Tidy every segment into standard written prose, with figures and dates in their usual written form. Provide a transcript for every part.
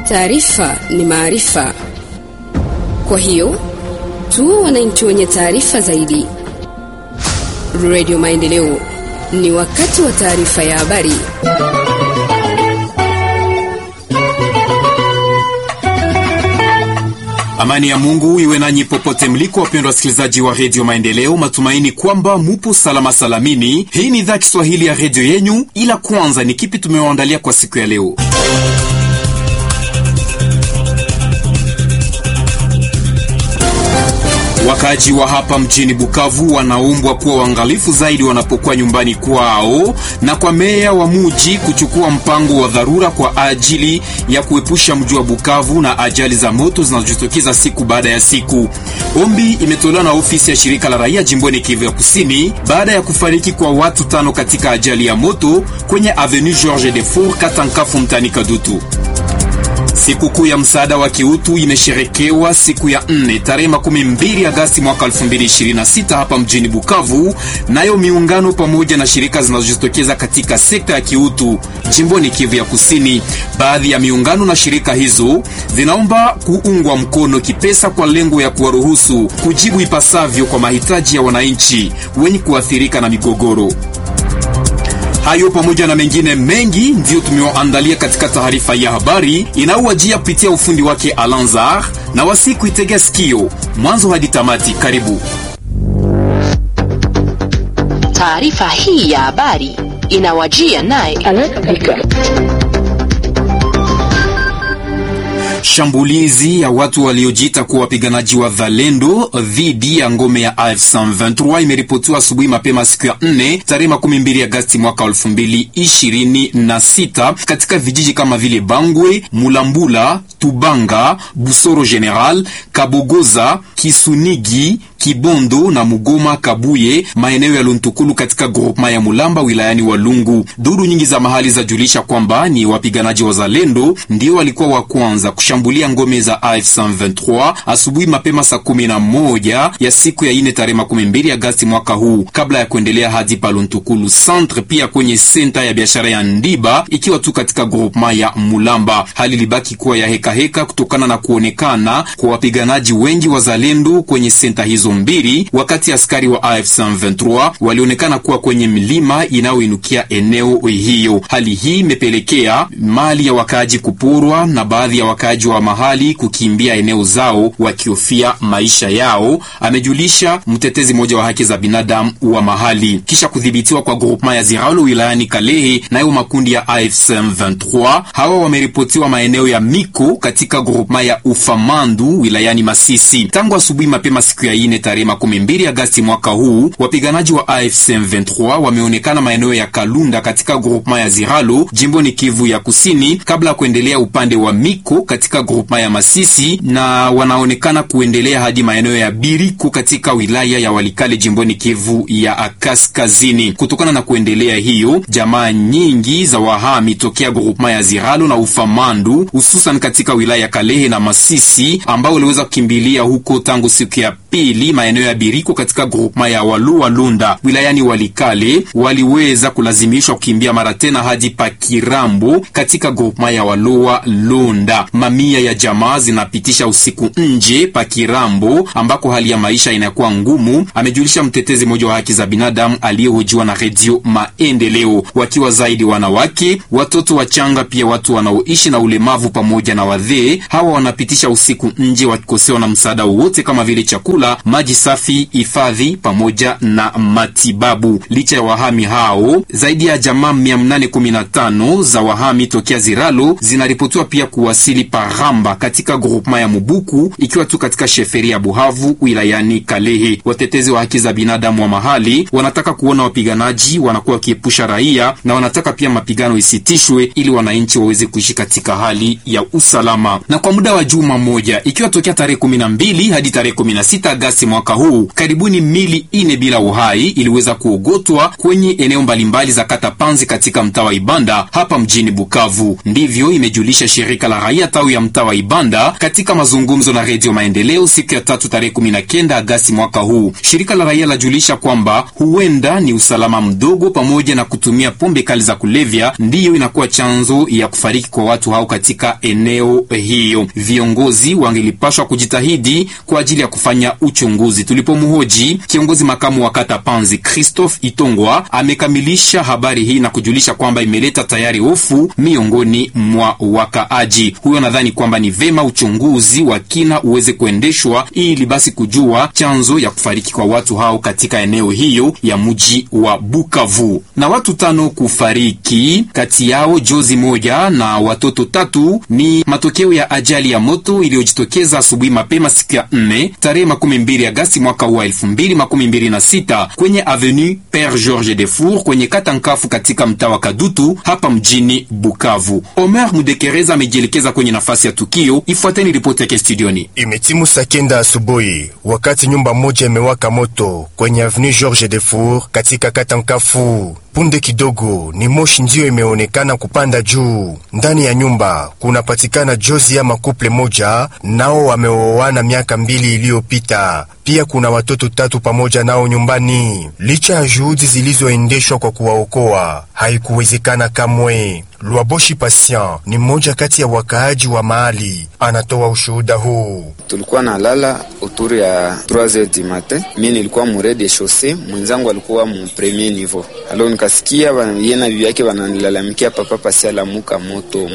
Taarifa ni maarifa. Kwa hiyo, tuwe wananchi wenye taarifa zaidi. Radio Maendeleo, ni wakati wa taarifa ya habari. Amani ya Mungu iwe nanyi popote mliko, wapendwa wasikilizaji wa Radio Maendeleo. Matumaini kwamba mupo salama salamini. Hii ni idhaa Kiswahili ya radio yenyu, ila kwanza ni kipi tumewaandalia kwa siku ya leo. Wakaji wa hapa mjini Bukavu wanaombwa kuwa waangalifu zaidi wanapokuwa nyumbani kwao, na kwa meya wa muji kuchukua mpango wa dharura kwa ajili ya kuepusha mji wa Bukavu na ajali za moto zinazojitokeza siku baada ya siku. Ombi imetolewa na ofisi ya shirika la raia jimboni Kivu ya Kusini baada ya kufariki kwa watu 5 katika ajali ya moto kwenye Avenue Georges Defour Katankafu mtani Kadutu. Sikukuu ya msaada wa kiutu imesherekewa siku ya 4 tarehe 12 Agosti mwaka 2026 hapa mjini Bukavu, nayo miungano pamoja na shirika zinazojitokeza katika sekta ya kiutu jimboni Kivu ya Kusini. Baadhi ya miungano na shirika hizo zinaomba kuungwa mkono kipesa kwa lengo ya kuwaruhusu kujibu ipasavyo kwa mahitaji ya wananchi wenye kuathirika na migogoro. Hayo pamoja na mengine mengi ndio tumewaandalia katika taarifa ya habari inaowajia kupitia ufundi wake Alanzar, na wasiku itegea sikio mwanzo hadi tamati. Karibu. Taarifa hii ya habari inawajia naye Alaka. Shambulizi ya watu waliojiita kuwa wapiganaji wa Zalendo dhidi ya ngome ya AF23 imeripotiwa asubuhi mapema siku ya 4 tarehe 12 Agosti mwaka 2026 katika vijiji kama vile Bangwe, Mulambula, Tubanga, Busoro General, Kabogoza, Kisunigi, Kibondo na Mugoma Kabuye, maeneo ya Luntukulu katika groupema ya Mulamba wilayani Walungu. Duru nyingi za mahali zajulisha kwamba ni wapiganaji wa Zalendo ndio walikuwa wa kwanza kushambulia ngome za AF23 asubuhi mapema saa 11 ya siku ya 4 tarehe 12 Agosti mwaka huu, kabla ya kuendelea hadi Paluntukulu Centre, pia kwenye senta ya biashara ya Ndiba ikiwa tu katika groupema ya Mulamba. Hali libaki kuwa ya heka kutokana na kuonekana kwa wapiganaji wengi wa Zalendo kwenye senta hizo mbili, wakati askari wa AF23 walionekana kuwa kwenye milima inayoinukia eneo hiyo. Hali hii imepelekea mali ya wakaaji kuporwa na baadhi ya wakaaji wa mahali kukimbia eneo zao wakihofia maisha yao, amejulisha mtetezi mmoja wa haki za binadamu wa mahali. Kisha kudhibitiwa kwa groupema ya Ziralo wilayani Kalehe nayo makundi ya AF23, hawa wameripotiwa maeneo ya Miko katika groupema ya Ufamandu wilayani Masisi. Tangu asubuhi mapema siku ya 4 tarehe 12 Agosti mwaka huu, wapiganaji wa AF23 wameonekana maeneo ya Kalunda katika groupema ya Ziralo jimboni Kivu ya Kusini, kabla ya kuendelea upande wa Miko katika groupema ya Masisi, na wanaonekana kuendelea hadi maeneo ya Biriko katika wilaya ya Walikale jimboni Kivu ya Kaskazini. Kutokana na kuendelea hiyo, jamaa nyingi za wahami tokea groupema ya Ziralo na Ufamandu, hususan katika wilaya ya Kalehe na Masisi, ambao waliweza kukimbilia huko tangu siku ya pili maeneo ya Biriko katika groupema ya Walunda wilayani Walikale, waliweza kulazimishwa kukimbia mara tena hadi Pakirambo katika groupema ya Lunda. Mamia ya jamaa zinapitisha usiku nje Pakirambo ambako hali ya maisha inakuwa ngumu, amejulisha mtetezi mmoja wa haki za binadamu aliyehojiwa na Radio Maendeleo. Wakiwa zaidi wanawake, watoto wachanga, pia watu wanaoishi na ulemavu pamoja na wazee, hawa wanapitisha usiku nje wakikosewa na msaada wowote kama vile chakula, maji safi, hifadhi pamoja na matibabu. Licha ya wahami hao, zaidi ya jamaa 815 za wahami tokea Ziralo zinaripotiwa pia kuwasili Paramba katika groupema ya Mubuku ikiwa tu katika sheferi ya Buhavu wilayani Kalehe. Watetezi wa haki za binadamu wa mahali wanataka kuona wapiganaji wanakuwa wakiepusha raia, na wanataka pia mapigano isitishwe ili wananchi waweze kuishi katika hali ya usalama. Na kwa muda wa juma moja, ikiwa tokea tarehe 12 hadi tarehe 16 Agosti Agasti mwaka huu, karibuni mili 4 bila uhai iliweza kuogotwa kwenye eneo mbalimbali za kata Panzi katika mtaa wa Ibanda hapa mjini Bukavu. Ndivyo imejulisha shirika la raia tawi ya mtaa wa Ibanda katika mazungumzo na Radio Maendeleo siku ya 3 tarehe 19 Agasti mwaka huu. Shirika la raia lajulisha kwamba huenda ni usalama mdogo pamoja na kutumia pombe kali za kulevya ndiyo inakuwa chanzo ya kufariki kwa watu hao katika eneo hiyo. Viongozi wangelipashwa kujitahidi kwa ajili ya kufanya uchunguzi. Tulipomhoji kiongozi makamu wa kata Panzi Christophe Itongwa, amekamilisha habari hii na kujulisha kwamba imeleta tayari hofu miongoni mwa wakaaji. Huyo nadhani kwamba ni vema uchunguzi wa kina uweze kuendeshwa ili basi kujua chanzo ya kufariki kwa watu hao katika eneo hiyo ya mji wa Bukavu. Na watu 5 kufariki, kati yao jozi moja na watoto 3 ni matokeo ya ajali ya moto iliyojitokeza asubuhi mapema siku ya 4 tarehe 12 Agasti mwaka wa 2026 kwenye avenue Père Georges Defour kwenye kata Nkafu katika mtaa wa Kadutu hapa mjini Bukavu. Omer Mudekereza amejielekeza kwenye nafasi ya tukio. Ifuateni ripoti yake studioni. Imetimu saa 9 asubuhi wakati nyumba moja imewaka moto kwenye avenue Georges Defour katika kata Nkafu. Punde kidogo ni moshi ndio imeonekana kupanda juu. Ndani ya nyumba kunapatikana jozi ya makuple moja, nao wameoana miaka 2 iliyopita. Pia kuna watoto 3 pamoja nao nyumbani. Licha ya juhudi zilizoendeshwa kwa kuwaokoa, haikuwezekana kamwe. Luaboshi Patient ni mmoja kati ya wakaaji wa mahali, anatoa ushuhuda huu. Tulikuwa na lala autour ya 3h du matin. Mimi nilikuwa mure de chaussée, mwenzangu alikuwa mu premier niveau. Alors nikasikia yena bibi yake wananilalamikia papa Patient alamuka moto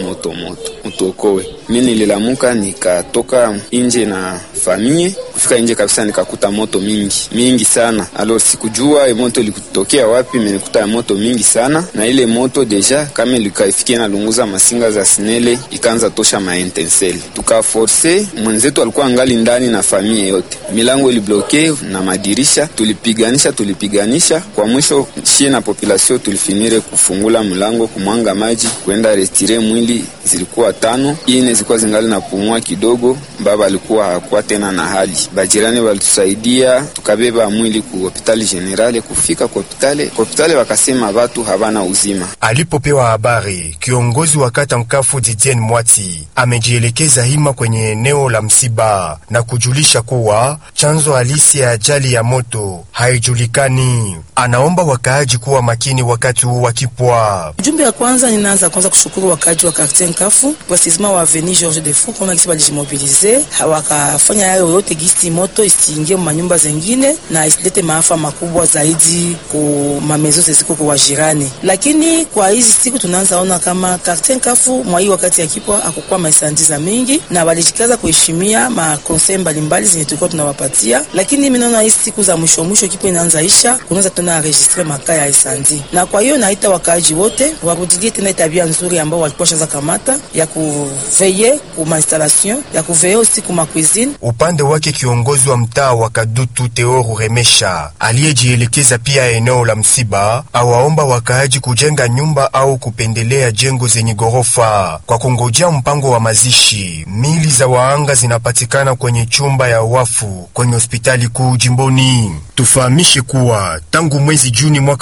utokoe. Mimi nililamuka nikatoka nje na famille, kufika nje kabisa nikakuta moto mingi sana. Alors sikujua moto ilikutokea wapi, mimi nikuta moto mingi sana, na ile moto deja kama ilikafikia na lunguza masinga za sinele ikaanza tosha maintenseli. Tukaforce mwenzetu alikuwa angali ndani na familia yote, milango ilibloke na madirisha, tulipiganisha kwa mwisho shie na population tulifinire kufungula mlango, kumwanga maji, kwenda retire mwili. Zilikuwa 5, 4 zilikuwa zingali na pumua kidogo. Baba alikuwa hakuwa tena na hali. Bajirani walitusaidia, tukabeba mwili ku hospitali generale. Kufika kwa hospitali wakasema watu habana uzima. Alipopewa habari, kiongozi wa kata Nkafu Didier Mwati amejielekeza hima kwenye eneo la msiba na kujulisha kuwa chanzo halisi ya ajali ya moto haijulikani. Anaomba wakaaji kuwa makini wakati huu wakipwa. Jumbe ya kwanza ninaanza kushukuru wakaaji wa quartier Nkafu kwa sisma wa avenue Georges Defour kwa kisi walijimobilize, wakafanya hayo yote gisi moto isiingie manyumba zingine na isilete maafa makubwa zaidi kwa mamezo zisiko kwa jirani. Lakini kwa hizi siku tunaanza ona kama quartier Nkafu mwa hii wakati ya kipwa akukua maisandiza mingi na walijikaza kuheshimia ma conseil mbalimbali zenye tulikuwa tunawapatia. Lakini mimi naona hizi siku za mwisho kipwa inaanza isha, kunaanza tena enregistrer makaa ya isandi. Na kwa hiyo naita wakaaji wote warudie tena tabia nzuri ambao walikuwa shaza kamata ya kuveye kuma installation, ya kuveye aussi kuma cuisine. Upande wake kiongozi wa mtaa wa Kadutu Teoru Remesha aliyejielekeza pia eneo la msiba awaomba wakaaji kujenga nyumba au kupendelea jengo zenye gorofa kwa kungojea mpango wa mazishi. Mili za waanga zinapatikana kwenye chumba ya wafu kwenye hospitali kuu jimboni. Tufahamishe kuwa tangu mwezi Juni mwaka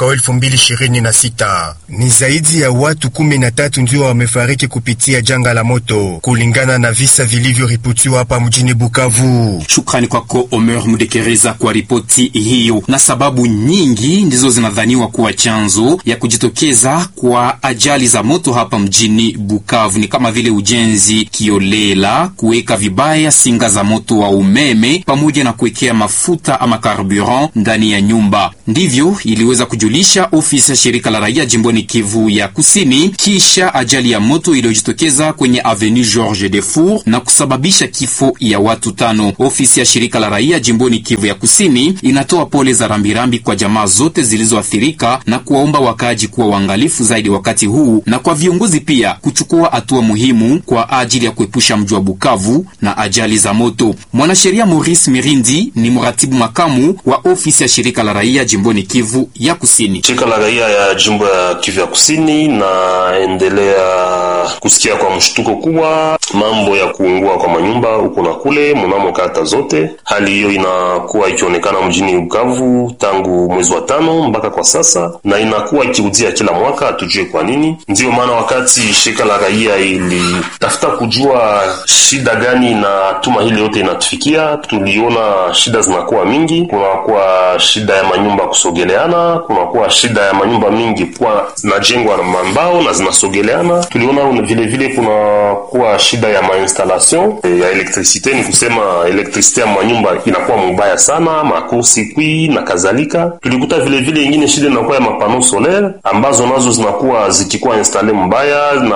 2026 ni zaidi ya watu 13 ndio wamefariki kupitia janga la moto kulingana na visa vilivyoripotiwa hapa mjini Bukavu. Shukrani kwako Omer Mudekereza kwa ripoti hiyo. Na sababu nyingi ndizo zinadhaniwa kuwa chanzo ya kujitokeza kwa ajali za moto hapa mjini Bukavu, ni kama vile ujenzi kiolela, kuweka vibaya singa za moto wa umeme pamoja na kuwekea mafuta ama carburant ndani ya nyumba. Ndivyo iliweza kujulisha ofisi ya shirika la raia jimboni Kivu ya Kusini kisha ajali ya moto iliyojitokeza kwenye avenue Georges Defour na kusababisha kifo ya watu 5. Ofisi ya shirika la raia jimboni Kivu ya Kusini inatoa pole za rambirambi kwa jamaa zote zilizoathirika na kuwaomba wakaaji kuwa waangalifu zaidi wakati huu, na kwa viongozi pia kuchukua hatua muhimu kwa ajili ya kuepusha mji wa Bukavu na ajali za moto. Mwanasheria Maurice Mirindi ni mratibu makamu wa ofisi ya shirika la raia jimboni Kivu ya Kusini. Shirika la raia ya jimbo ya Kivu ya Kusini naendelea kusikia kwa mshtuko kubwa mambo ya kuungua kwa manyumba huko na kule mnamo kata zote. Hali hiyo inakuwa ikionekana mjini Bukavu tangu mwezi wa 5 mpaka kwa sasa, na inakuwa ikirudia kila mwaka, hatujue kwa nini. Ndio maana wakati shirika la raia ilitafuta kujua shida gani na tuma hili yote inatufikia, tuliona shida zinakuwa mingi. Kunakuwa shida ya manyumba kusogeleana, kunakuwa shida ya manyumba mingi kwa zinajengwa na mambao na zinasogeleana. Tuliona vile kunakuwa shida ya mainstallation ya electricité, ni kusema electricité ya manyumba inakuwa mbaya sana, makursi kui na kadhalika. Tulikuta vile nyingine shida inakuwa ya mapano solaire ambazo nazo zinakuwa zikikuwa installe mbaya na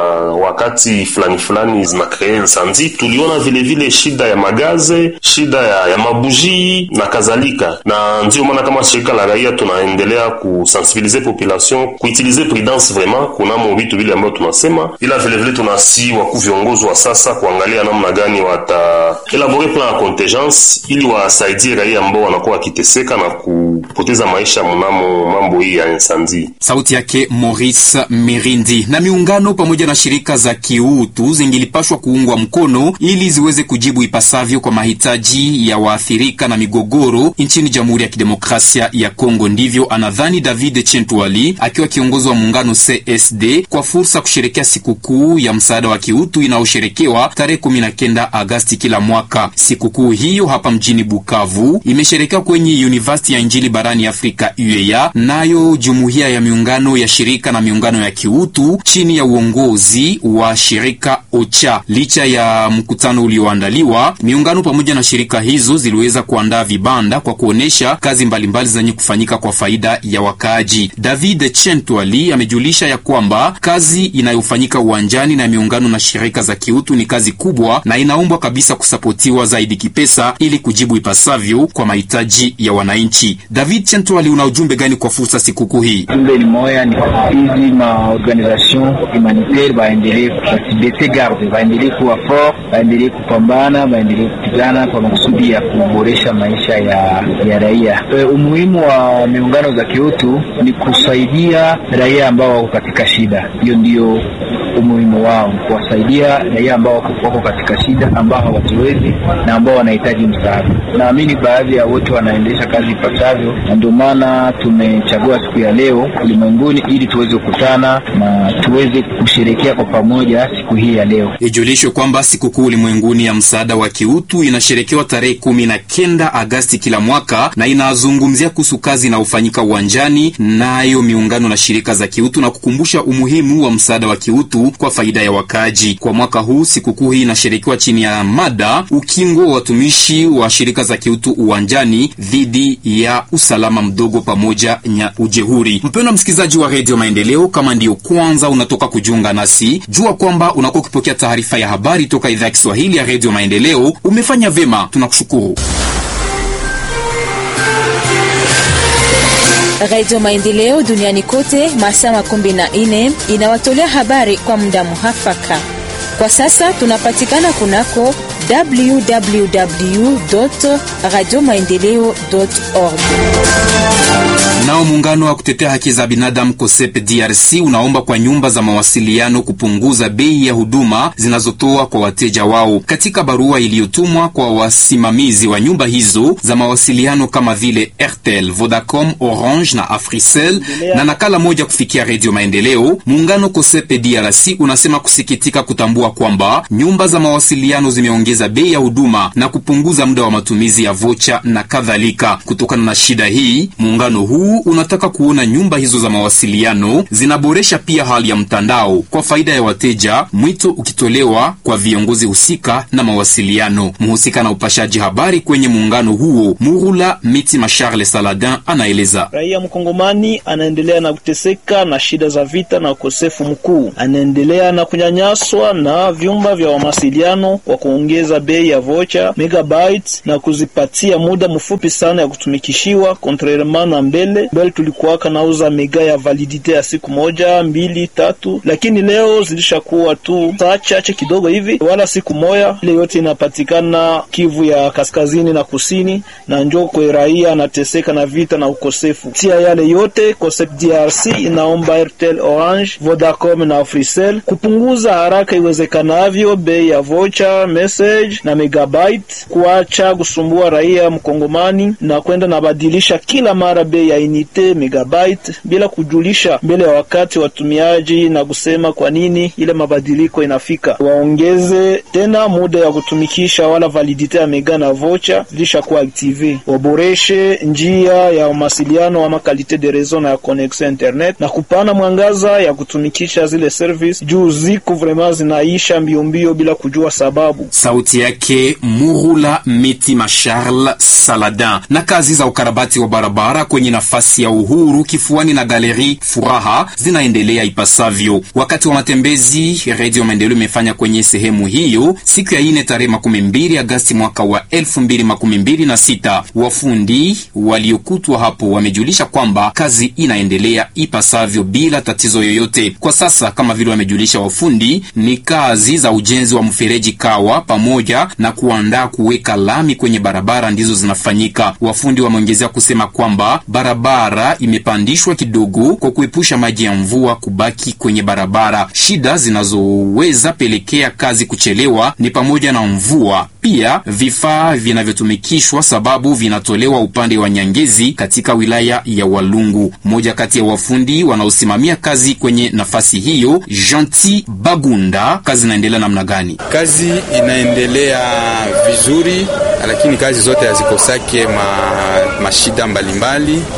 wakati fulani zina create incendie. Tuliona vile shida ya magaze, shida ya mabuji na kadhalika, na ndio maana kama shirika la raia tunaendelea kusensibiliser population kuutiliser prudence vraiment kunamo vitu vile ambavyo tunasema, ila vile tunasi wakuu viongozi wa sasa kuangalia namna gani wata elaborer plan ya contingence ili wasaidie raia ambao wanakuwa kiteseka na kupoteza maisha mnamo mambo hii ya incendie. Sauti yake Maurice Mirindi. Na miungano pamoja na shirika za kiutu zingilipashwa kuungwa mkono ili ziweze kujibu ipasavyo kwa mahitaji ya waathirika na migogoro nchini Jamhuri ya Kidemokrasia ya Kongo. Ndivyo anadhani David Chentwali akiwa kiongozi wa muungano CSD kwa fursa kusherekea sikukuu ya msaada wa kiutu inaosherekewa tarehe 19 Agosti kila mwaka. Sikukuu hiyo hapa mjini Bukavu imesherekewa kwenye University ya Injili barani Afrika UEA, nayo jumuiya ya miungano ya shirika na miungano ya kiutu chini ya uongozi wa shirika OCHA. Licha ya mkutano ulioandaliwa, miungano pamoja na shirika hizo ziliweza kuandaa vibanda kwa kuonesha kazi mbalimbali zenye kufanyika kwa faida ya wakaaji. David Chentwali amejulisha ya kwamba kazi inayofanyika uwanjani na miungano na shirika za kiutu ni kazi kubwa na inaombwa kabisa kusapotiwa zaidi kipesa ili kujibu ipasavyo kwa mahitaji ya wananchi. David Chentwali, una ujumbe gani kwa fursa sikukuu hii? Ujumbe ni moja, ni hizi maorganisation humanitaire baendelee kusibete garde, baendelee kuwa fort, baendelee kupambana, baendelee kupigana kwa makusudi ya kuboresha maisha ya raia. Umuhimu wa miungano za kiutu ni kusaidia raia ambao wako katika shida. Hiyo ndio umuhimu wao, kuwasaidia raia ambao wako katika shida, ambao hawajiwezi na ambao wanahitaji msaada. Naamini baadhi ya wote wanaendesha kazi ipasavyo, na ndio maana tumechagua siku ya leo ulimwenguni ili tuweze kukutana na tuweze kusherehekea kwa pamoja siku hii ya leo. Ijulishwe kwamba sikukuu ulimwenguni ya msaada wa kiutu inasherekewa tarehe 19 Agosti kila mwaka na inazungumzia kuhusu kazi inayofanyika uwanjani nayo miungano na shirika za kiutu na kukumbusha umuhimu wa msaada wa kiutu kwa faida ya wakaaji. Kwa mwaka huu sikukuu hii inasherekewa chini ya mada ukingo wa watumishi wa shirika za kiutu uwanjani dhidi ya usalama mdogo pamoja na ujehuri. Mpendwa msikilizaji wa Radio Maendeleo, kama ndio kwanza unatoka kujiunga nasi, jua kwamba unakuwa ukipokea taarifa ya habari toka idhaa ya Kiswahili ya Radio Maendeleo. Umefanya vema, tunakushukuru. Radio Maendeleo duniani kote masaa 14 inawatolea habari kwa muda muhafaka. Kwa sasa tunapatikana kunako www.radiomaendeleo.org. Nao muungano wa kutetea haki za binadamu COSEP DRC unaomba kwa nyumba za mawasiliano kupunguza bei ya huduma zinazotoa kwa wateja wao. Katika barua iliyotumwa kwa wasimamizi wa nyumba hizo za mawasiliano kama vile Airtel, Vodacom, Orange na Africell na nakala moja kufikia Radio Maendeleo, muungano COSEP DRC unasema kusikitika kutambua kwamba nyumba za mawasiliano zimeongeza bei ya huduma na kupunguza muda wa matumizi ya vocha na kadhalika. Kutokana na shida hii, muungano huu unataka kuona nyumba hizo za mawasiliano zinaboresha pia hali ya mtandao kwa faida ya wateja, mwito ukitolewa kwa viongozi husika na mawasiliano. Mhusika na upashaji habari kwenye muungano huo, Murula Mitima Charles Saladin, anaeleza. Raia mkongomani anaendelea na kuteseka na shida za vita na ukosefu mkuu. Anaendelea na kunyanyaswa na vyumba vya mawasiliano kwa kuongeza bei ya vocha, megabytes na kuzipatia muda mfupi sana ya kutumikishiwa contrairement na mbele pale. Mbele tulikuwa kanauza mega ya validite ya siku moja, 2, 3, lakini leo zilishakuwa tu saa chache kidogo hivi, wala siku moja. Ile yote inapatikana Kivu ya kaskazini na kusini, na njoo kwa raia anateseka na vita na ukosefu. Tia yale yote, Concept DRC inaomba Airtel, Orange, Vodacom na Africell kupunguza haraka iwezekanavyo bei ya voucher, message na megabyte, kuacha kusumbua raia mkongomani na kwenda na badilisha kila mara bei ya unite megabyte bila kujulisha mbele ya wakati watumiaji na kusema kwa nini ile mabadiliko inafika. Waongeze tena muda ya kutumikisha wala validite ya mega na voucher zilishakuwa active. Waboreshe njia ya mawasiliano ama kalite de réseau na connexion internet na kupana mwangaza ya kutumikisha zile service juu ziko vraiment zinaisha mbio bila kujua sababu. Sauti yake Murula Mitima Charles Saladin. Na kazi za ukarabati wa barabara kwenye nafasi ya Uhuru kifuani na Galeri Furaha zinaendelea ipasavyo. Wakati wa matembezi, Radio Maendeleo imefanya kwenye sehemu hiyo siku ya 4 tarehe 12 Agosti mwaka wa 2026. Wafundi waliokutwa hapo wamejulisha kwamba kazi inaendelea ipasavyo bila tatizo yoyote. Kwa sasa, kama vile wamejulisha wafundi, ni kazi za ujenzi wa mfereji Kawa pamoja na kuandaa kuweka lami kwenye barabara ndizo zinafanyika. Wafundi wameongezea kusema kwamba barabara imepandishwa kidogo kwa kuepusha maji ya mvua kubaki kwenye barabara. Shida zinazoweza pelekea kazi kuchelewa ni pamoja na mvua, pia vifaa vinavyotumikishwa sababu vinatolewa upande wa Nyangezi katika wilaya ya Walungu. Mmoja kati ya wafundi wanaosimamia kazi kwenye nafasi hiyo, Gentil Bagunda, kazi inaendelea namna gani? Kazi inaendelea vizuri, lakini kazi zote hazikosake mashida mbalimbali.